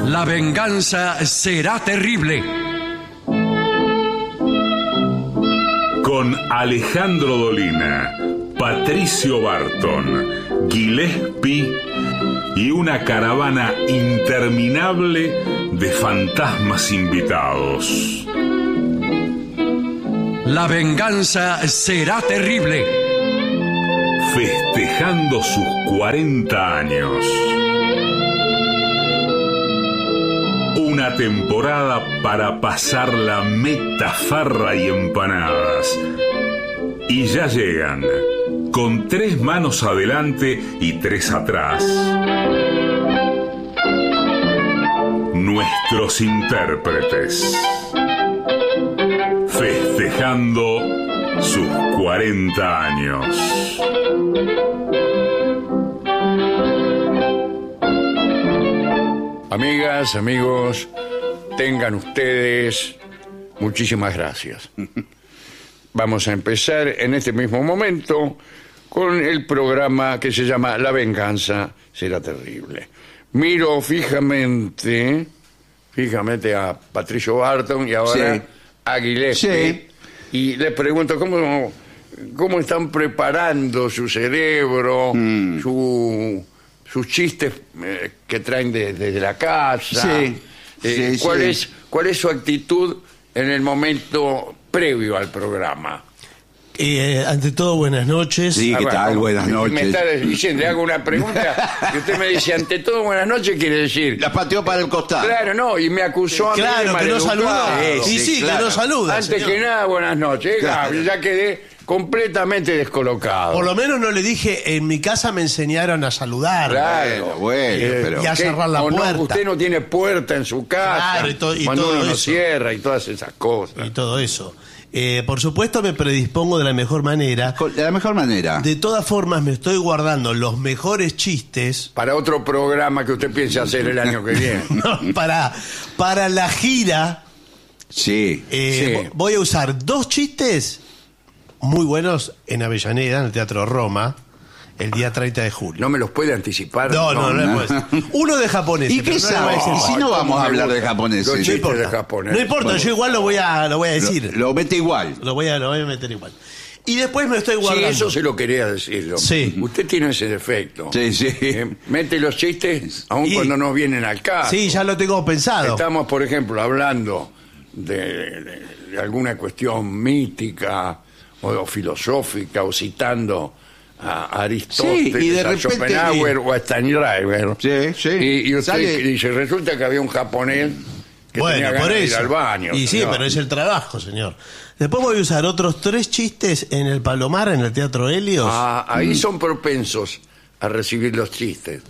La venganza será terrible. Con Alejandro Dolina, Patricio Barton, Gillespie y una caravana interminable de fantasmas invitados. La venganza será terrible. Festejando sus 40 años. Una temporada para pasar la meta, farra y empanadas. Y ya llegan, con 3 manos adelante y 3 atrás. Nuestros intérpretes. Festejando sus 40 años. Amigas, amigos, tengan ustedes muchísimas gracias. Vamos a empezar en este mismo momento con el programa que se llama La venganza será terrible. Miro fijamente a Patricio Barton y ahora Sí. a Gillespie. Sí. Y les pregunto cómo están preparando su cerebro, sus chistes que traen desde la casa. Sí. ¿Cuál es su actitud en el momento previo al programa? Ante todo, buenas noches. Sí, ¿qué tal? Buenas Me noches. está diciendo, le hago una pregunta y usted me dice, ante todo, buenas noches, quiere decir... La pateó para el costado. Claro, no, y me acusó a mí de Claro, que no maleducado. saluda. Sí, que no saluda. Antes señor. que nada, buenas noches. Claro. Ya quedé completamente descolocado. Por lo menos no le dije, en mi casa me enseñaron a saludar. Claro. Pero... y a cerrar la o no, puerta. usted no tiene puerta en su casa. Claro, y cuando todo uno no eso. cierra y todas esas cosas. Y todo eso. Por supuesto me predispongo de la mejor manera. De la mejor manera. De todas formas me estoy guardando los mejores chistes Para otro programa que usted piense hacer el año que viene. para la gira. Sí. Sí. Voy a usar 2 chistes muy buenos en Avellaneda, en el Teatro Roma, el día 30 de julio. ¿No me los puede anticipar? No, puede ser. Uno de japonés. ¿Y qué sabe? ¿Y si no vamos a hablar de japoneses? Los No chistes importa. de japonés. No importa, yo igual lo voy a decir. Lo mete igual. Lo voy a meter igual. Y después me estoy Sí, guardando. eso se lo quería decirlo. Sí. Usted tiene ese defecto. Sí. Mete los chistes aun Y- cuando no vienen al caso. Sí, ya lo tengo pensado. Estamos, por ejemplo, hablando de alguna cuestión mítica o filosófica o citando a Aristóteles, Sí, y de a repente- Schopenhauer o a Steinreiber. Sí. Y usted Sale- dice, resulta que había un japonés que tenía Bueno, ganas por de ir eso. al baño. Y sí, señor. pero es el trabajo, señor. Después voy a usar otros 3 chistes en el Palomar, en el Teatro Helios. Ahí son propensos a recibir los chistes.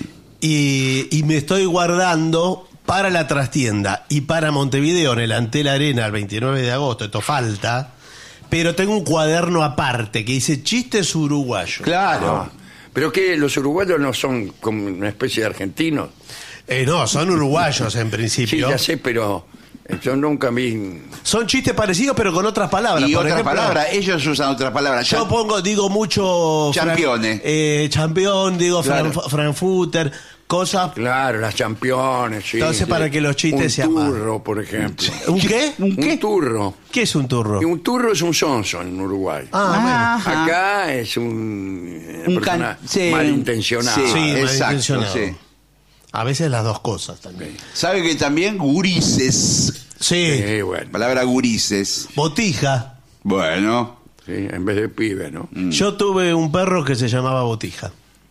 Y me estoy guardando para la trastienda y para Montevideo en el Antel Arena el 29 de agosto. Esto falta. Pero tengo un cuaderno aparte que dice chistes uruguayos. Claro. ¿Pero qué? ¿Los uruguayos no son como una especie de argentinos? No, son uruguayos en Sí, principio. ya sé, pero yo nunca vi... Son chistes parecidos pero con otras palabras. Y Por otras ejemplo, palabras, ellos usan otras palabras. Yo digo mucho... Champione. Champión, digo Claro. Frankfurter, cosas... Claro, las championes, sí. Entonces, sí. para que los chistes sean Un más. turro, por ejemplo. ¿Un qué? Un turro. ¿Qué es un turro? Y un turro es un sonso en Uruguay. Ajá. Acá es una persona sí. malintencionada. Sí, Sí, exacto, malintencionado. sí. A veces las dos cosas también. ¿Sabe que también gurises? Sí, Sí, bueno. Palabra gurises. botija. Bueno. Sí, en vez de pibe, ¿no? Yo tuve un perro que se llamaba Botija.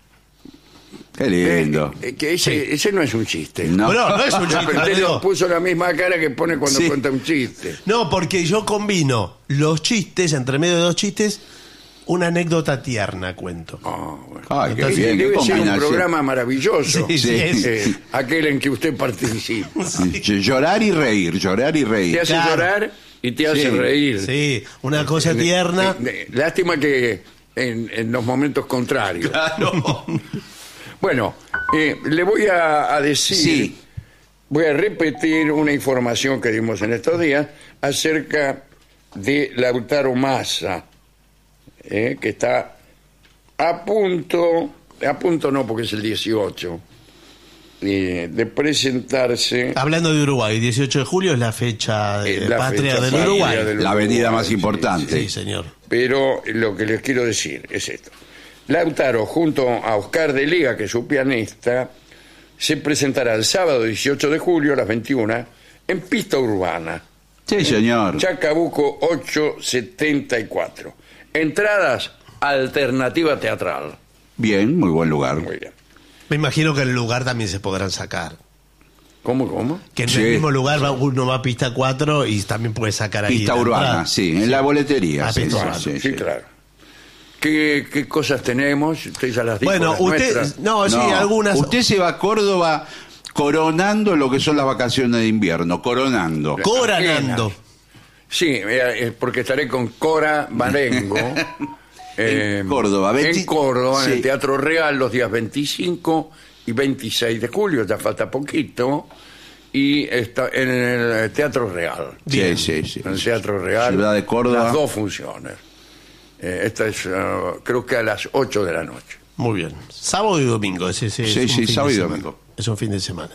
Qué lindo. Que ese no es un chiste. No. No es un Ah, chiste. pero usted digo. le puso la misma cara que pone cuando Sí. cuenta un chiste. No, porque yo combino los chistes, entre medio de 2 chistes, una anécdota tierna cuento. Ah, bueno. Ay, qué Entonces, bien, qué Debe ser un combinación. programa maravilloso. Sí, sí, es. Aquel en que usted participa. Llorar y reír, llorar y Te reír. hace Claro. llorar y te hace Sí. reír. Sí, una cosa tierna. Lástima que en los momentos contrarios. Claro. Bueno, le voy a decir, Sí. voy a repetir una información que dimos en estos días acerca de Lautaro Massa, que está a punto no porque es el 18, de presentarse. Hablando de Uruguay, 18 de julio es la fecha de la patria fecha del patria Uruguay. del La avenida Uruguay, más importante. Sí, señor. Pero lo que les quiero decir es esto. Lautaro, junto a Oscar de Liga, que es su pianista, se presentará el sábado 18 de julio a las 21 en Pista Urbana, Sí, señor. Chacabuco 874. Entradas, alternativa teatral. Bien, muy buen lugar. Muy bien. Me imagino que en el lugar también se podrán sacar. ¿Cómo? Que en Sí. el mismo lugar uno va a pista 4 y también puede sacar ahí. Pista la urbana, entrada. sí, en la boletería. Ah, sí, pista sí, urbana. sí, Sí, sí. claro. ¿Qué cosas tenemos? Usted ya las dijo. Bueno, las usted. nuestras. No, sí, No, algunas. Usted se va a Córdoba coronando lo que son las vacaciones de invierno, coronando. Coronando. Sí, porque estaré con Cora Marengo. En Córdoba, En Córdoba, en sí. el Teatro Real, los días 25 y 26 de julio, ya falta poquito. Y está en el Teatro Real. Sí, sí, sí. En el Teatro Real. Ciudad de Córdoba. Las dos funciones. Esta es, creo que a las 8 de la noche. Muy bien. Sábado y domingo. Sí, es un sí, fin de sábado y semana. domingo. Es un fin de semana.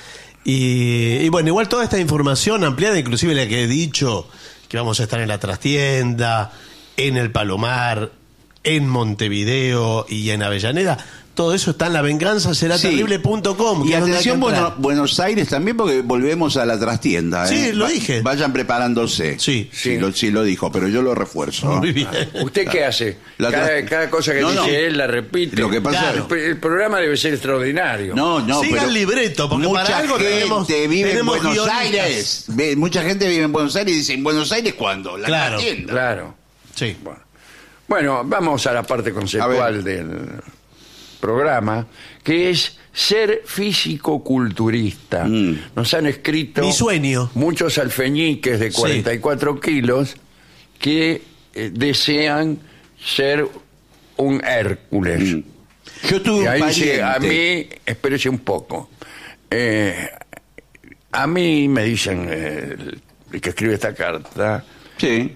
Y bueno, igual toda esta información ampliada, inclusive la que he dicho, que vamos a estar en la trastienda, en el Palomar, en Montevideo y en Avellaneda, todo eso está en lavenganzaseraterrible.com. Y atención, Buenos Aires también, porque volvemos a la trastienda. Sí, lo dije. Vayan preparándose. Sí. Sí lo dijo, pero yo lo refuerzo. Muy bien. ¿Usted qué hace? La Cada cosa que No, dice no. él la repite. Lo que pasa El programa debe ser extraordinario. No, Siga pero el libreto, porque mucha para algo gente vive en tenemos Buenos guionistas. Aires. Mucha gente vive en Buenos Aires y dice, ¿en Buenos Aires cuándo? La Claro. trastienda. Claro. Sí. Bueno, vamos a la parte A conceptual del programa, que es ser físico-culturista. Nos han escrito Mi sueño. muchos alfeñiques de 44 kilos que desean ser un Hércules. Yo tuve Y un ahí pariente. a mí, espérese un poco. A mí me dicen, el que escribe esta carta, Sí.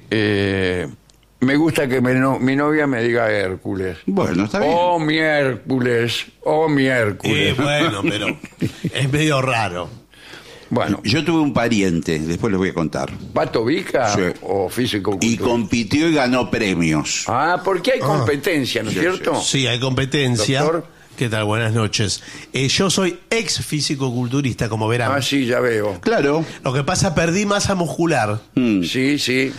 me gusta que mi novia me diga Hércules. Bueno, está bien. Oh, mi Hércules, oh, mi Hércules. Bueno, pero es medio raro. Bueno, Yo tuve un pariente, después les voy a contar. ¿Pato Vica Sí. o físico Y compitió y ganó premios. Ah, porque hay competencia, ¿no es cierto? Sí, hay competencia. Doctor. ¿Qué tal? Buenas noches. Yo soy ex físico-culturista, como verán. Ah, sí, ya veo. Claro. Lo que pasa, perdí masa muscular. Sí, sí.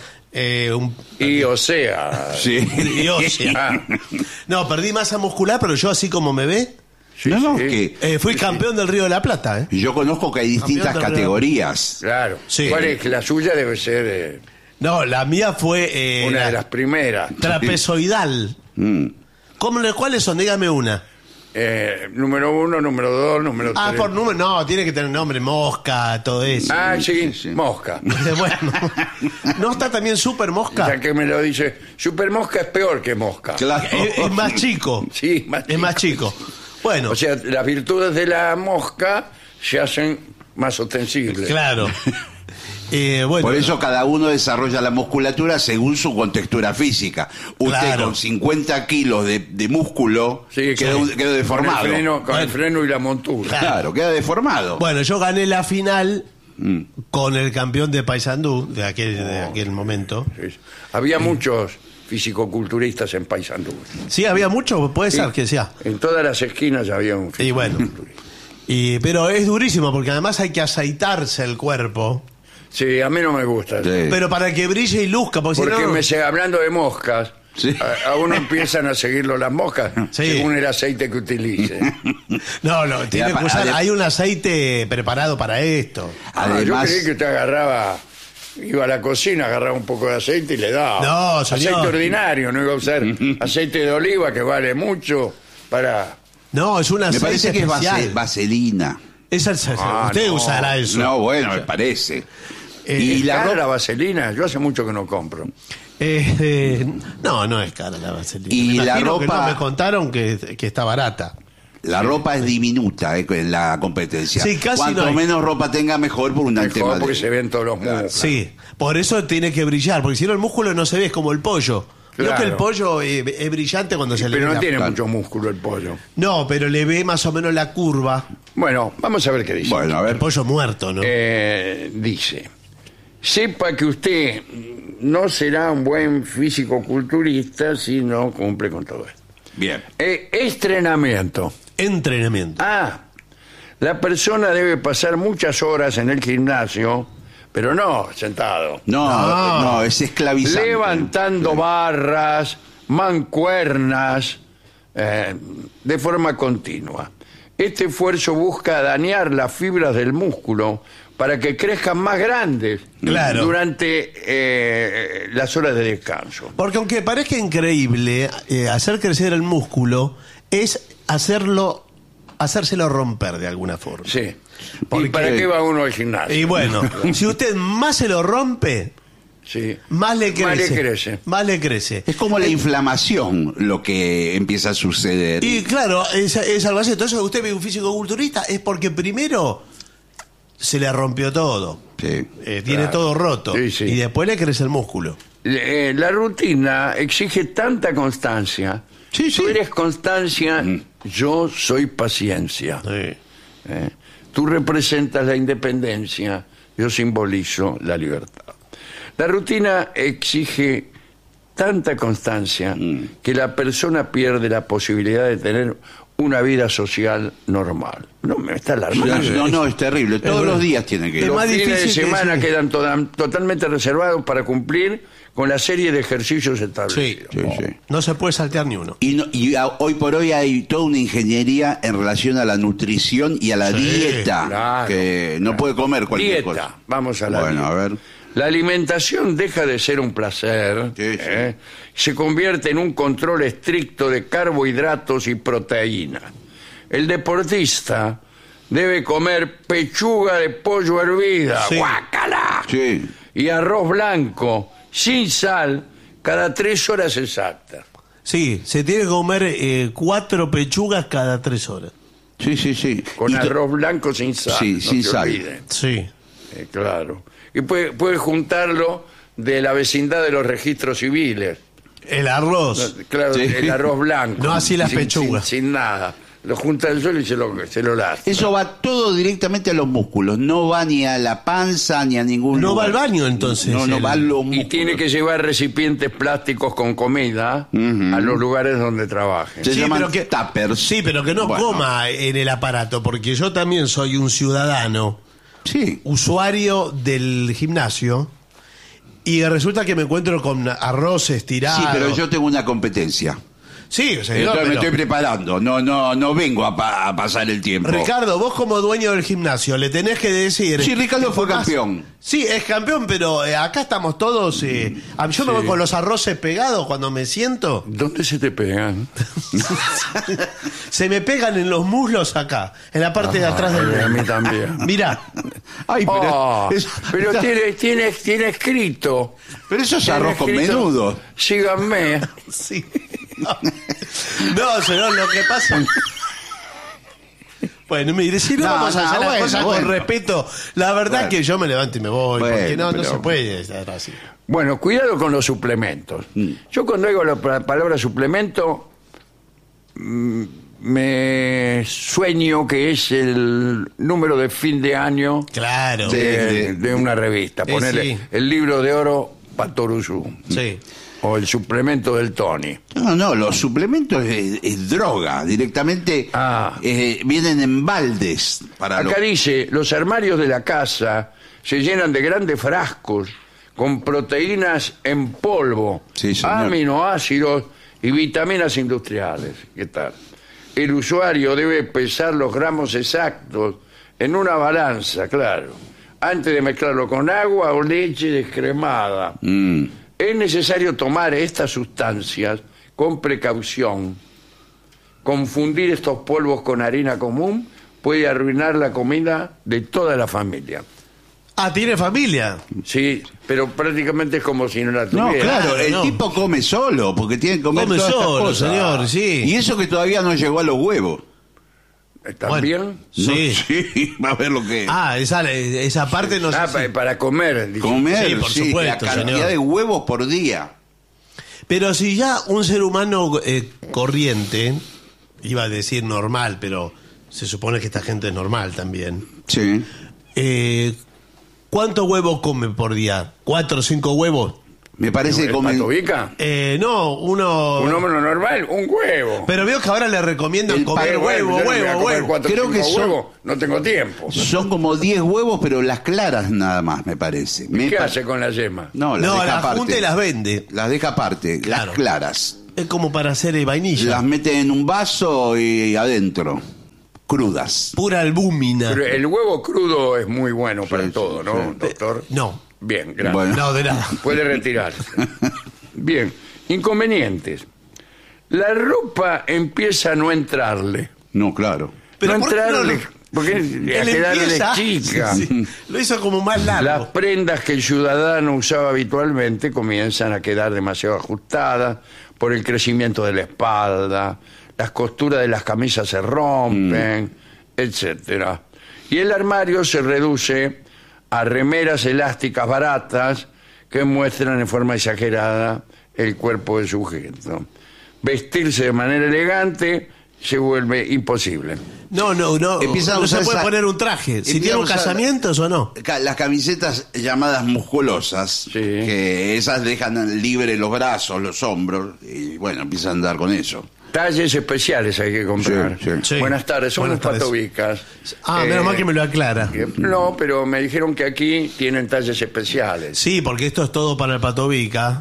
Y o sea... Sí. Y ósea. No, perdí masa muscular, pero yo así como me ve, Sí, No, sí. que fui campeón del Río de la Plata. yo conozco que hay distintas Campeón del categorías. Claro. Sí. ¿Cuál es? La suya debe ser No, la mía fue una la de las primeras. trapezoidal. Mm. ¿Cuáles son? Dígame una. Número 1, número 2, número 3. Ah, por número. No, tiene que tener nombre, Mosca, todo eso. Ah, sí, sí. Mosca. Bueno, ¿no está también Super Ya Mosca? que me lo dice, Super Mosca es peor que Mosca. Claro. Es más chico. Sí, más Es más chico. Bueno, O sea, las virtudes de la mosca se hacen más ostensibles. claro. Bueno, Por eso cada uno desarrolla la musculatura según su contextura física. Usted Claro. con 50 kilos de músculo Sí, quedó deformado. Con el freno y la montura. Claro, queda deformado. Bueno, yo gané la final con el campeón de Paysandú de aquel momento. Sí. Había muchos fisicoculturistas en Paysandú. Sí, había mucho, puede ser que sea. En todas las esquinas había un Y bueno. fisicoculturista. Pero es durísimo porque además hay que aceitarse el cuerpo. Sí, a mí no me gusta. eso. Sí. Pero para que brille y luzca, porque, si Porque no... hablando de moscas, Sí. a uno empiezan a seguirlo las moscas Sí. según el aceite que utilice. No, tiene que usar. adem- Hay un aceite preparado para esto. Yo Además, creí que usted iba a la cocina, agarraba un poco de aceite y le daba. No, señor. Aceite ordinario, no iba a usar aceite de oliva que vale mucho para... No, es un me aceite parece que es especial. vaselina. Usted no. usará eso. No, bueno, me parece. Y ¿Es la cara ropa, la vaselina? Yo hace mucho que no compro. No es cara la vaselina. Y Me la imagino que ropa- no, me contaron que está barata. la ropa es diminuta en la competencia. Sí, casi Cuanto no hay. menos ropa tenga, mejor por un tema Mejor porque de... se ven todos los músculos. Sí, por eso tiene que brillar, porque si no el músculo no se ve, es como el pollo. Creo Claro. que el pollo es brillante cuando se le ve Pero no la- tiene mucho músculo el pollo. No, pero le ve más o menos la curva. Bueno, vamos a ver qué dice. Bueno, a El ver. pollo muerto, ¿no? Dice, sepa que usted no será un buen físico-culturista si no cumple con todo esto. Bien. Entrenamiento. Entrenamiento. La persona debe pasar muchas horas en el gimnasio, pero no sentado. No, es esclavizante. Levantando barras, mancuernas, de forma continua. Este esfuerzo busca dañar las fibras del músculo para que crezcan más grandes Claro. durante las horas de descanso. Porque aunque parezca increíble, hacer crecer el músculo es hacérselo romper de alguna forma. Sí. Porque- ¿Y para qué va uno al gimnasio? Y bueno, si usted más se lo rompe, Sí. más le crece. Más le crece. Más le crece. Es como la inflamación lo que empieza a suceder. Y claro, es algo así. Entonces usted ve un físico-culturista, es porque primero se le rompió todo. Sí. Tiene todo roto. Sí, sí. Y después le crece el músculo. La rutina exige tanta constancia. Sí, sí. Tú eres constancia, yo soy paciencia. Tú representas la independencia, yo simbolizo la libertad. La rutina exige tanta constancia que la persona pierde la posibilidad de tener una vida social normal. No, me está alarmando. No, es terrible. Todos verdad. los días tiene que ir. Es Los más fines de difícil que semana sí. quedan totalmente reservados para cumplir con la serie de ejercicios establecidos. Sí, sí. No se puede saltear ni uno. Hoy por hoy hay toda una ingeniería en relación a la nutrición y a la Sí, dieta. claro, que no puede comer cualquier Dieta, cosa. vamos a la Bueno, dieta. a ver. La alimentación deja de ser un placer, Sí, sí. se convierte en un control estricto de carbohidratos y proteínas. El deportista debe comer pechuga de pollo hervida, Sí. ¡guácala! Sí. Y arroz blanco, sin sal, cada 3 horas exactas. Sí, se tiene que comer 4 pechugas cada 3 horas. Sí. Con Y arroz blanco sin sal. Sí, no sin se sal. olviden. Sí. Claro. Y puede juntarlo de la vecindad de los registros civiles. El arroz. Claro, Sí. el arroz blanco. No así las Sin- pechugas. Sin nada. Lo junta al suelo y se lo lastra. Eso va todo directamente a los músculos. No va ni a la panza ni a ningún No lugar. va al baño, entonces, No el- va a los músculos. Y tiene que llevar recipientes plásticos con comida a los lugares donde trabaje. Se llaman pero que, tuppers. sí, pero que no Bueno. coma en el aparato, porque yo también soy un ciudadano, Sí. usuario del gimnasio, y resulta que me encuentro con arroz estirado. Sí, pero yo tengo una competencia. Sí, señor, Entonces me pero- estoy preparando. No vengo a pasar el tiempo. Ricardo, vos como dueño del gimnasio le tenés que decir... Sí, Ricardo fue Más- campeón. Sí, es campeón, pero acá estamos todos... yo me voy con los arroces pegados cuando me siento. ¿Dónde se te pegan? Se me pegan en los muslos acá, en la parte de atrás del A mí muslo. también. Mirá, Ay, pero, Oh, pero tiene escrito. pero eso es Tiene arroz con escrito, menudo. Síganme. sí. No, señor, lo que pasa... Bueno, mire, si no, No, vamos a no, hacer las bueno, cosas bueno. con respeto, la verdad Bueno. que yo me levanto y me voy, Bueno, porque no pero- se puede estar así. Bueno, cuidado con los suplementos. Yo cuando oigo la palabra suplemento, me sueño que es el número de fin de año Claro. de una revista. Ponerle sí. el libro de oro Patoruzú. Sí. O el suplemento del Tony. No, los suplementos es droga. Directamente vienen en baldes. Para Acá dice, los armarios de la casa se llenan de grandes frascos con proteínas en polvo, Sí, señor. aminoácidos y vitaminas industriales. ¿Qué tal? El usuario debe pesar los gramos exactos en una balanza, claro, antes de mezclarlo con agua o leche descremada. Es necesario tomar estas sustancias con precaución. Confundir estos polvos con harina común puede arruinar la comida de toda la familia. Ah, ¿tiene familia? Sí, pero prácticamente es como si no la No, tuviera. claro, Claro, el no. tipo come solo, porque tiene que comer Come todas estas solo, cosas. señor, sí. Y eso que todavía no llegó a los huevos. ¿Están Bueno. bien? Sí. No, sí, va a ver lo que es. Ah, esa parte no sé si- Para comer. dice. Comer, sí, por supuesto, la cantidad señor. de huevos por día. Pero si ya un ser humano corriente, iba a decir normal, pero se supone que esta gente es normal también. Sí. ¿Cuántos huevos come por día? ¿4 o 5 huevos? Me parece que ¿El comen... patovica? No, uno... Un hombre normal, un huevo. Pero veo que ahora le recomiendan El comer Pero bueno, huevo, yo no voy a huevo, comer huevo. 4 o Creo 5 que son- huevos, no tengo tiempo. Son como 10 huevos, pero las claras nada más, me parece. ¿Qué hace con la yema? No, las No, deja las aparte. junta y las vende. Las deja aparte, Claro. las claras. Es como para hacer vainilla. Las mete en un vaso y adentro, crudas. Pura albúmina. Pero el huevo crudo es muy bueno para Sí, todo, sí, ¿no, sí. doctor? No, Bien, gracias. Bueno. no, de nada. Puede retirarse. Bien, inconvenientes. La ropa empieza a no entrarle. No, claro. Pero no ¿por qué no entrarle, lo- porque a Él quedarle empieza- chica. Sí, lo hizo como más Las largo. prendas que el ciudadano usaba habitualmente comienzan a quedar demasiado ajustadas por el crecimiento de la espalda, las costuras de las camisas se rompen, etcétera. Y el armario se reduce a remeras elásticas baratas que muestran en forma exagerada el cuerpo del sujeto. Vestirse de manera elegante se vuelve imposible. No, Empieza a no se usar puede esa- poner un traje. Si empieza tiene a un usar- casamiento o no. Las camisetas llamadas musculosas, Sí. que esas dejan libre los brazos, los hombros, y bueno, empiezan a andar con eso. Talles especiales hay que comprar. Sí, sí. Sí. Buenas tardes, somos Buenas tardes. Patovicas. Menos mal que me lo aclara. No, pero me dijeron que aquí tienen talles especiales. Sí, porque esto es todo para el Patovica.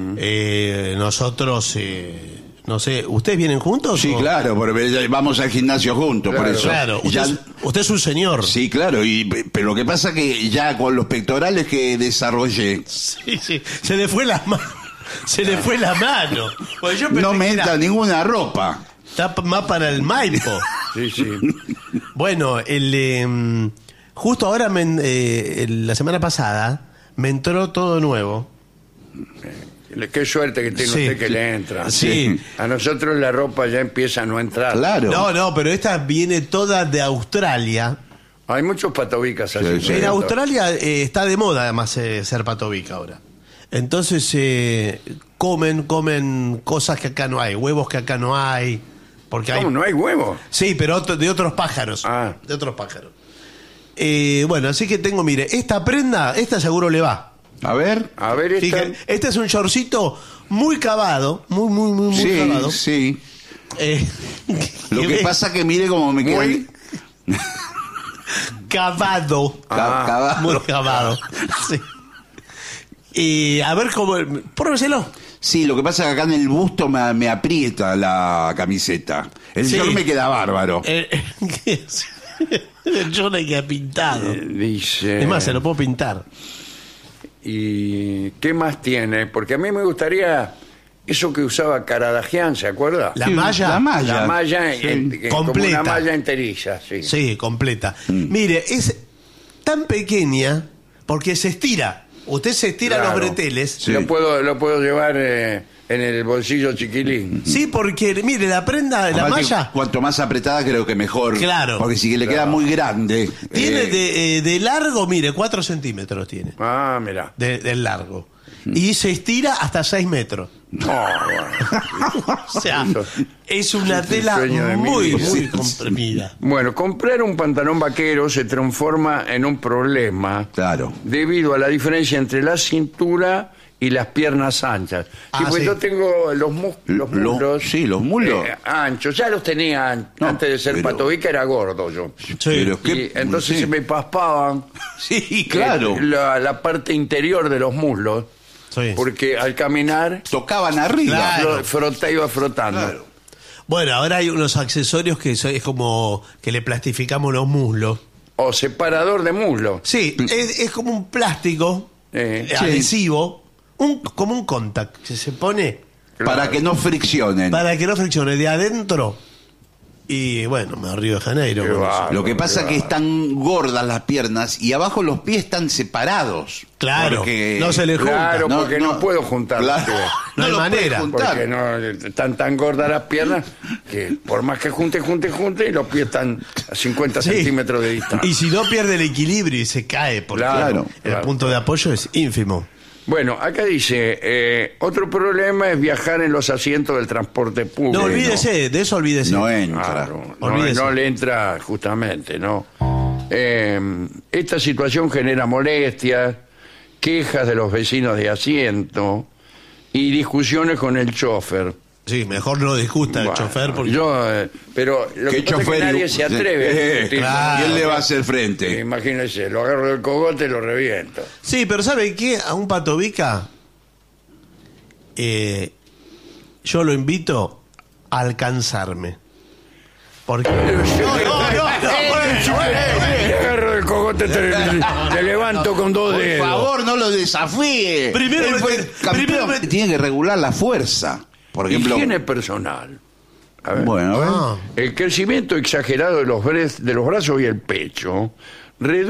Nosotros, no sé, ¿ustedes vienen juntos? Sí, o? claro, porque vamos al gimnasio juntos, por Claro. eso. Claro, Ya- usted es un señor. sí, claro, pero lo que pasa que ya con los pectorales que desarrollé, Sí, sí. Se le fue la mano. Se le fue la mano. Pues yo pensé no me que entra era- ninguna ropa. Está más para el Maipo. Sí, sí. Bueno, justo ahora, la semana pasada, me entró todo nuevo. Qué suerte que tiene Sí. usted que le entra. Sí. A nosotros la ropa ya empieza a no entrar. Claro. No, pero esta viene toda de Australia. Hay muchos patovicas así. Sí, sí. En ¿no? Australia está de moda además ser patovica ahora. Entonces comen cosas que acá no hay, huevos que acá no hay. Porque hay... ¿Cómo? ¿No hay huevo? Sí, pero de otros pájaros. Ah. De otros pájaros. Bueno, así que tengo, mire, esta prenda, esta seguro le va. A ver. A ver, esta... Fíjate, este es un shortcito muy cavado, muy Sí, cavado. sí. Eh, Lo que ve- pasa que mire cómo me queda. Muy- cavado. Cavado. Muy cavado. Sí. Y a ver cómo. Pruébeselo. Sí, lo que pasa es que acá en el busto me aprieta la camiseta. El Sí. short me queda bárbaro. ¿Qué es? El Johnny que ha pintado. Dice... Es más, se lo puedo pintar. ¿Y qué más tiene? Porque a mí me gustaría eso que usaba Caradagian, ¿se acuerda? La Sí, malla. la malla. La malla Sí. como Completa. una malla enteriza, sí. Sí, completa. Mire, es tan pequeña porque se estira. Usted se estira Claro. los breteles. Sí. Lo puedo llevar en el bolsillo chiquilín. Sí, porque, mire, la prenda, la Aparte, malla, cuanto más apretada creo que mejor. Claro. Porque si le queda muy grande. tiene de largo, mire, 4 centímetros tiene. Ah, mira. Del largo. Y se estira hasta 6 metros. O sea, es una Es el tela sueño de mi muy, vida. muy comprimida. Bueno, comprar un pantalón vaquero se transforma en un problema Claro. debido a la diferencia entre la cintura y las piernas anchas. Ah, pues sí. yo tengo los muslos. Sí, los muslos. Anchos, ya los tenía No, antes de ser pero- patovica, era gordo yo. Sí. Pero Y qué- entonces sí. se me paspaban Sí, claro. la parte interior de los muslos, Sí. porque al caminar Tocaban arriba. Claro. iba frotando. Claro. Bueno, ahora hay unos accesorios que es como que le plastificamos los muslos. O separador de muslo. Sí, es como un plástico Sí. adhesivo, como un contact que se pone Para que no friccionen. para que no friccione de adentro. Y bueno, Río de Janeiro. Qué con eso. bárbaro. Lo que pasa es que están gordas las piernas y abajo los pies están separados. Claro, Porque- no se le junta. Claro, porque no puedo juntar los Claro. pies. No hay los puede manera. juntar. Porque no están tan gordas las piernas que por más que junte, y los pies están a 50 Sí. centímetros de distancia. Y si no pierde el equilibrio y se cae, porque Claro, el claro. punto de apoyo es ínfimo. Bueno, acá dice, otro problema es viajar en los asientos del transporte público. No, olvídese, de eso olvídese. No entra. Claro, Olvídese. no le entra justamente, ¿no? Esta situación genera molestias, quejas de los vecinos de asiento y discusiones con el chofer. Sí, mejor no discuta el Bueno, chofer porque... pero lo que pasa es que nadie se atreve a discutir. claro. ¿Quién le va a hacer frente? Imagínese, lo agarro del cogote y lo reviento. Sí, pero ¿sabe qué? A un patovica yo lo invito a alcanzarme. Porque... Te agarro del cogote, te levanto con dos Por dedos. favor, no lo desafíe. Primero Él fue me- campeón. primero me- Tiene que regular la fuerza. Por ejemplo, Higiene personal. A ver. bueno, a ver. Ah. El crecimiento exagerado de los brazos y el pecho reduce